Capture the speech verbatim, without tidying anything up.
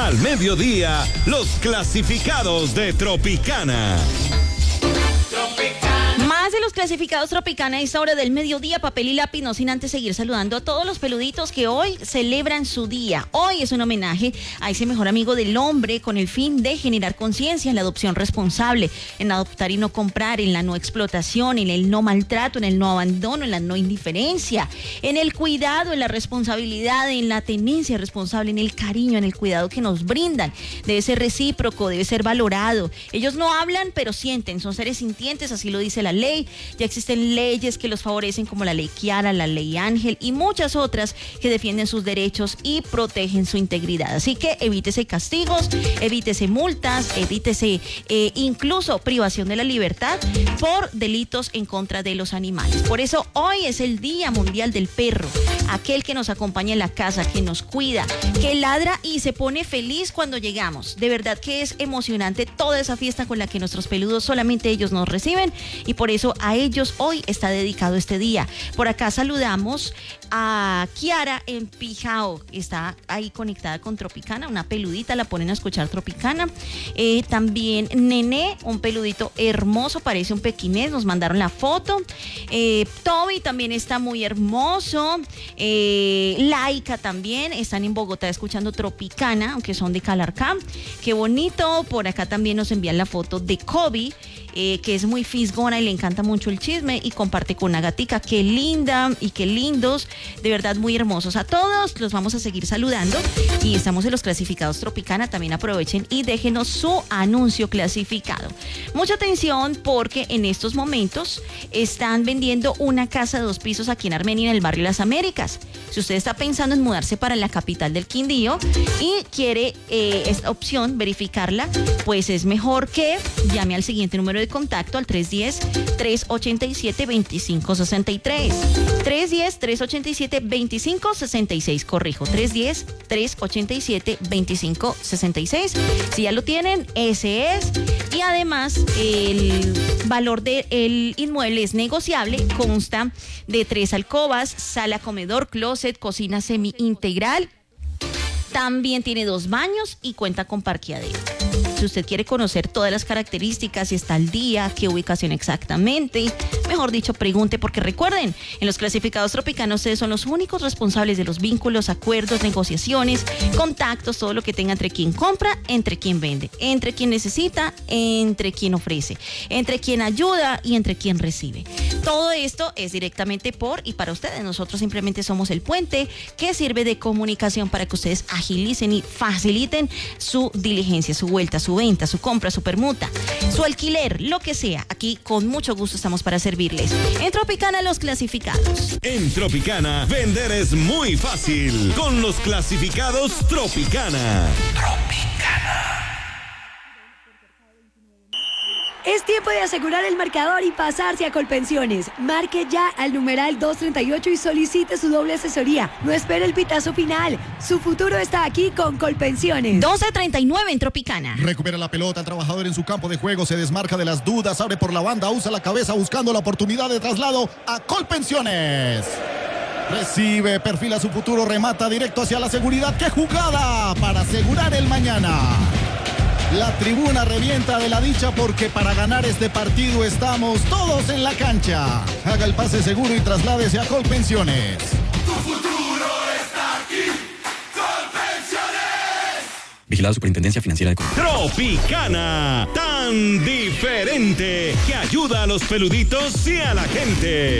Al mediodía, los clasificados de Tropicana. Más de los clasificados Tropicana a esta hora del mediodía, papel y lápiz, no sin antes seguir saludando a todos los peluditos que hoy celebran su día. Hoy es un homenaje a ese mejor amigo del hombre con el fin de generar conciencia en la adopción responsable, en adoptar y no comprar, en la no explotación, en el no maltrato, en el no abandono, en la no indiferencia, en el cuidado, en la responsabilidad, en la tenencia responsable, en el cariño, en el cuidado que nos brindan. Debe ser recíproco, debe ser valorado. Ellos no hablan, pero sienten, son seres sintientes, así lo dice la ley. Ya existen leyes que los favorecen como la ley Kiara, la ley Ángel y muchas otras que defienden sus derechos y protegen su integridad. Así que evítese castigos, evítese multas, evítese eh, incluso privación de la libertad por delitos en contra de los animales. Por eso hoy es el Día Mundial del Perro, aquel que nos acompaña en la casa, que nos cuida, que ladra y se pone feliz cuando llegamos. De verdad que es emocionante toda esa fiesta con la que nuestros peludos, solamente ellos nos reciben, y por eso a ellos hoy está dedicado este día. Por acá saludamos a Kiara en Pijao, está ahí conectada con Tropicana, una peludita, la ponen a escuchar Tropicana. Eh, también Nené, un peludito hermoso, parece un pequinés, nos mandaron la foto. Eh, Toby también está muy hermoso. Eh, Laika también, están en Bogotá escuchando Tropicana, aunque son de Calarcá. Qué bonito. Por acá también nos envían la foto de Kobe, eh, que es muy fisgona y le encanta mucho el chisme y comparte con una gatica. Qué linda y qué lindos, de verdad muy hermosos. A todos los vamos a seguir saludando y estamos en los clasificados Tropicana. También aprovechen y déjenos su anuncio clasificado. Mucha atención porque en estos momentos están vendiendo una casa de dos pisos aquí en Armenia, en el barrio Las Américas. Si usted está pensando en mudarse para la capital del Quindío y quiere eh, esta opción, verificarla, pues es mejor que llame al siguiente número de contacto, al tres uno cero, tres ocho siete, dos cinco seis tres. tres uno cero, tres ocho siete, dos cinco seis seis, corrijo, tres uno cero, tres ocho siete, dos cinco seis seis. Si ya lo tienen, ese es. Y además, el valor del inmueble es negociable, consta de tres alcobas, sala, comedor, closet, cocina semi-integral. También tiene dos baños y cuenta con parqueadero. Si usted quiere conocer todas las características, si está al día, qué ubicación exactamente, mejor dicho, pregunte, porque recuerden, en los clasificados Tropicanos ustedes son los únicos responsables de los vínculos, acuerdos, negociaciones, contactos, todo lo que tenga entre quien compra, entre quien vende, entre quien necesita, entre quien ofrece, entre quien ayuda y entre quien recibe. Todo esto es directamente por y para ustedes. Nosotros simplemente somos el puente que sirve de comunicación para que ustedes agilicen y faciliten su diligencia, su vuelta, su venta, su compra, su permuta, su alquiler, lo que sea. Aquí con mucho gusto estamos para servirles. En Tropicana, los clasificados. En Tropicana, vender es muy fácil con los clasificados Tropicana. Tropicana. Es tiempo de asegurar el marcador y pasarse a Colpensiones. Marque ya al numeral dos treinta y ocho y solicite su doble asesoría. No espere el pitazo final. Su futuro está aquí con Colpensiones. doce treinta y nueve en Tropicana. Recupera la pelota, el trabajador en su campo de juego se desmarca de las dudas, abre por la banda, usa la cabeza buscando la oportunidad de traslado a Colpensiones. Recibe, perfila su futuro, remata directo hacia la seguridad. ¡Qué jugada para asegurar el mañana! La tribuna revienta de la dicha porque para ganar este partido estamos todos en la cancha. Haga el pase seguro y trasládese a Colpensiones. Tu futuro está aquí. Colpensiones. Vigilado Superintendencia Financiera de Colombia. Tropicana, tan diferente que ayuda a los peluditos y a la gente.